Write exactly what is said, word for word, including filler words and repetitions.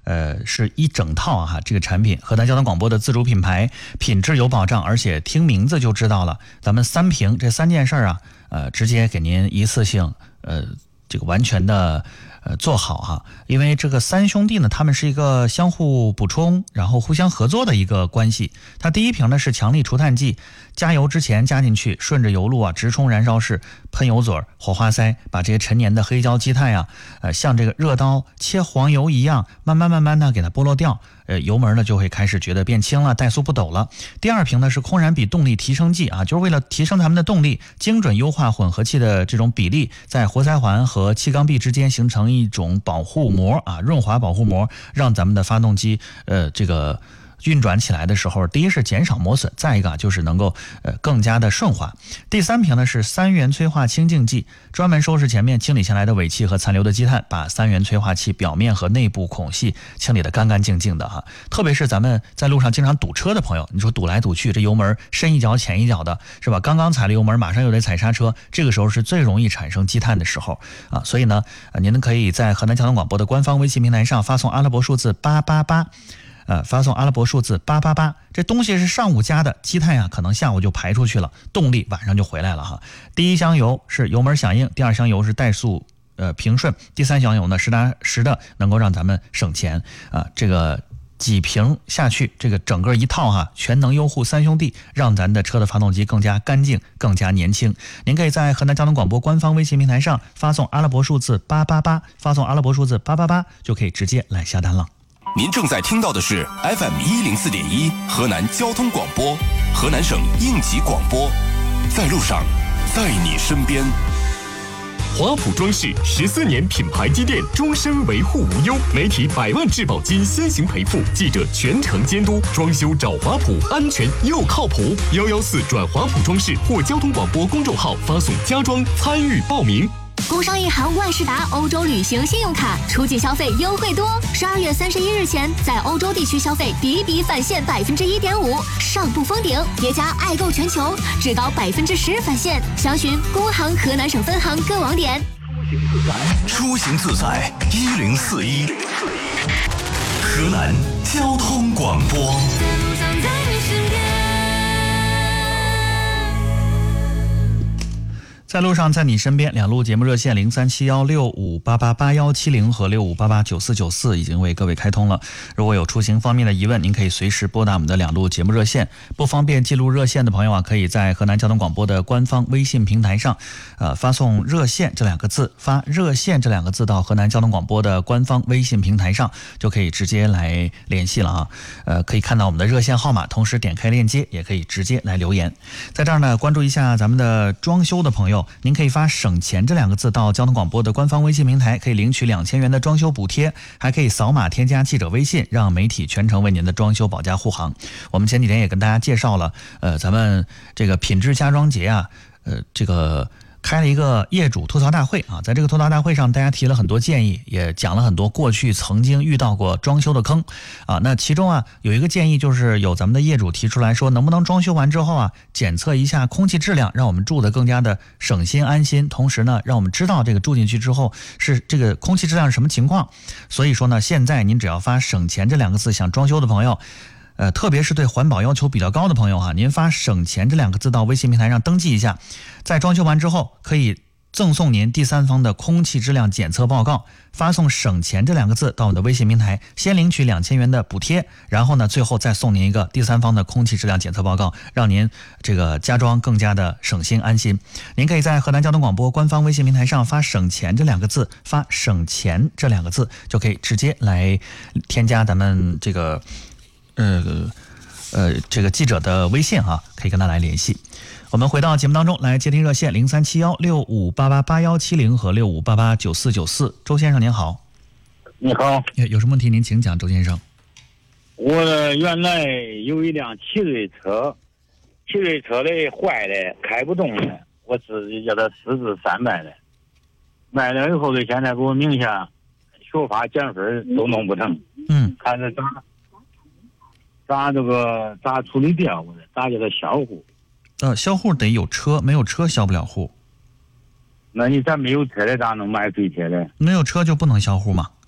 呃，是一整套啊，这个产品，河南交通广播的自主品牌，品质有保障，而且听名字就知道了，咱们三平这三件事啊，呃，直接给您一次性，呃，这个完全的。呃，做好哈，因为这个三兄弟呢，他们是一个相互补充，然后互相合作的一个关系。它第一瓶呢是强力除碳剂，加油之前加进去，顺着油路啊直冲燃烧室，喷油嘴、火花塞，把这些陈年的黑胶积碳呀，呃，像这个热刀切黄油一样，慢慢慢慢的给它剥落掉。呃，油门呢就会开始觉得变轻了，怠速不抖了。第二瓶呢是空燃比动力提升剂啊，就是为了提升咱们的动力，精准优化混合气的这种比例，在活塞环和气缸壁之间形成一种保护膜啊，润滑保护膜，让咱们的发动机呃这个。运转起来的时候，第一是减少磨损，再一个就是能够呃更加的顺滑。第三瓶呢是三元催化清净剂，专门收拾前面清理下来的尾气和残留的积碳，把三元催化器表面和内部孔隙清理得干干净净的哈。特别是咱们在路上经常堵车的朋友，你说堵来堵去，这油门深一脚浅一脚的，是吧？刚刚踩了油门，马上又得踩刹车，这个时候是最容易产生积碳的时候啊。所以呢，呃、您可以在河南交通广播的官方微信平台上发送阿拉伯数字八八八。呃，发送阿拉伯数字八八八，这东西是上午加的，积碳呀，可能下午就排出去了，动力晚上就回来了哈。第一箱油是油门响应，第二箱油是怠速呃平顺，第三箱油呢实打实的能够让咱们省钱啊。这个几瓶下去，这个整个一套哈，全能优护三兄弟，让咱的车的发动机更加干净，更加年轻。您可以在河南交通广播官方微信平台上发送阿拉伯数字八八八，发送阿拉伯数字八八八就可以直接来下单了。 您正在听到的是 F M 一零四点一河南交通广播，河南省应急广播，在路上，在你身边。 华普装饰十四年品牌积淀，终身维护无忧，媒体百万质保金先行赔付，记者全程监督，装修找华普，安全又靠谱。幺幺四转华普装饰或交通广播公众号发送家装参与报名。 工商银行万事达欧洲旅行信用卡出境消费优惠多，十二月三十一日前在欧洲地区消费抵笔返现百分之一点五，上不封顶，叠加爱购全球，至高百分之十返现。详询工行河南省分行各网点。 出行自在一零四一，河南交通广播。 在路上，在你身边，两路节目热线零三七幺六五八八八幺七零和六五八八九四九四已经为各位开通了。如果有出行方面的疑问，您可以随时拨打我们的两路节目热线。不方便记录热线的朋友啊，可以在河南交通广播的官方微信平台上，呃，发送热线这两个字，发热线这两个字到河南交通广播的官方微信平台上，就可以直接来联系了啊。呃，可以看到我们的热线号码，同时点开链接，也可以直接来留言。在这儿呢，关注一下咱们的装修的朋友。您可以发省钱这两个字到交通广播的官方微信平台，可以领取两千元的装修补贴，还可以扫码添加记者微信，让媒体全程为您的装修保驾护航。我们前几天也跟大家介绍了，呃，咱们这个品质家装节啊，呃，这个开了一个业主吐槽大会啊，在这个吐槽大会上，大家提了很多建议，也讲了很多过去曾经遇到过装修的坑啊。那其中啊有一个建议，就是有咱们的业主提出来说，能不能装修完之后啊，检测一下空气质量，让我们住得更加的省心安心，同时呢，让我们知道这个住进去之后是这个空气质量是什么情况。所以说呢，现在您只要发省钱这两个字，想装修的朋友。呃，特别是对环保要求比较高的朋友哈，您发省钱这两个字到微信平台上登记一下，在装修完之后可以赠送您第三方的空气质量检测报告，发送省钱这两个字到我们的微信平台，先领取两千元的补贴，然后呢，最后再送您一个第三方的空气质量检测报告，让您这个家装更加的省心安心。您可以在河南交通广播官方微信平台上发省钱这两个字，发省钱这两个字就可以直接来添加咱们这个呃呃，这个记者的微信啊，可以跟他来联系。我们回到节目当中来接听热线零三七幺六五八八八幺七零和六五八八九四九四。周先生您好。 你好。 有什么问题您请讲，周先生。 我原来有一辆奇瑞车，奇瑞车的坏的开不动了，我自己叫它私自三卖的，卖了以后的现在给我名下学法减分都弄不成。 嗯， 看着咋咋这个咋处理掉的，咋叫它销户？ 呃，销户得有车，没有车销不了户。 那你咱没有车的咋能买对车的？ 没有车就不能销户吗？